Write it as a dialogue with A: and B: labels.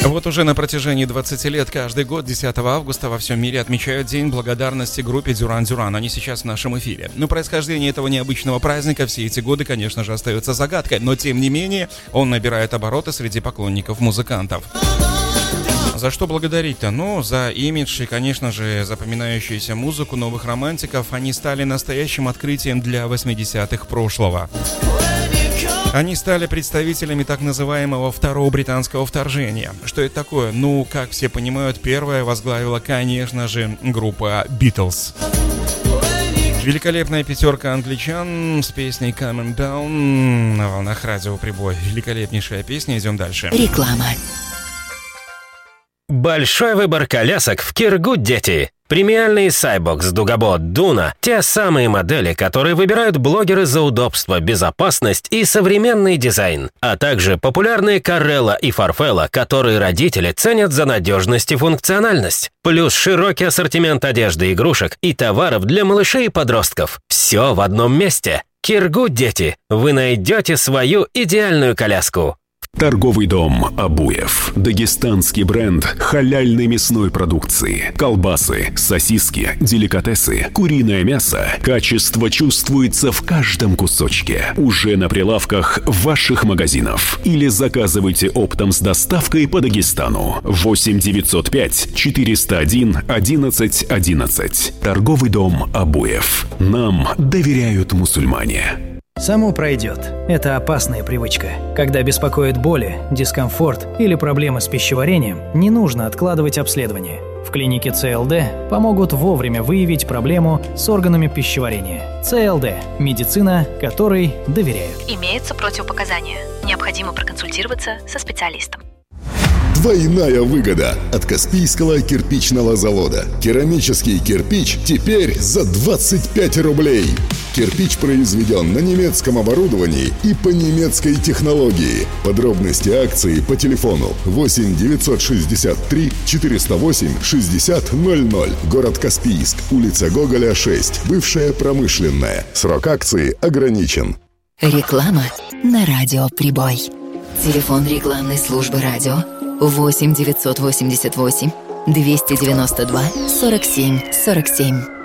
A: Вот уже на протяжении 20 лет каждый год 10 августа во всем мире отмечают День благодарности группе Дюран Дюран. Они сейчас в нашем эфире. Но происхождение этого необычного праздника все эти годы, конечно же, остается загадкой. Но тем не менее, он набирает обороты среди поклонников музыкантов. За что благодарить-то? Ну, за имидж и, конечно же, запоминающуюся музыку новых романтиков. Они стали настоящим открытием для 80-х прошлого. Они стали представителями так называемого второго британского вторжения. Что это такое? Ну, как все понимают, первое возглавила, конечно же, группа Beatles. Великолепная пятерка англичан с песней Coming Down на волнах радио Прибой. Великолепнейшая песня, идем дальше.
B: Реклама. Большой выбор колясок в Киргуд, дети. Премиальный Cybox Дугабот Дуна – те самые модели, которые выбирают блогеры за удобство, безопасность и современный дизайн. А также популярные Carrella и Farfella, которые родители ценят за надежность и функциональность. Плюс широкий ассортимент одежды, игрушек и товаров для малышей и подростков. Все в одном месте. Киргуд, дети. Вы найдете свою идеальную коляску.
C: Торговый дом «Абуев». Дагестанский бренд халяльной мясной продукции. Колбасы, сосиски, деликатесы, куриное мясо. Качество чувствуется в каждом кусочке. Уже на прилавках ваших магазинов. Или заказывайте оптом с доставкой по Дагестану. 8 905 401 11 11. Торговый дом «Абуев». Нам доверяют мусульмане.
D: Само пройдет. Это опасная привычка. Когда беспокоит боли, дискомфорт или проблемы с пищеварением, не нужно откладывать обследование. В клинике ЦЛД помогут вовремя выявить проблему с органами пищеварения. ЦЛД – медицина, которой доверяют.
E: Имеются противопоказания. Необходимо проконсультироваться со специалистом.
F: Двойная выгода от Каспийского кирпичного завода. Керамический кирпич теперь за 25 рублей. Кирпич произведен на немецком оборудовании и по немецкой технологии. Подробности акции по телефону 8 963 408 6000. Город Каспийск, улица Гоголя, 6, бывшая промышленная. Срок акции ограничен.
G: Реклама на радио Прибой. Телефон рекламной службы радио 8 988 292 47 47.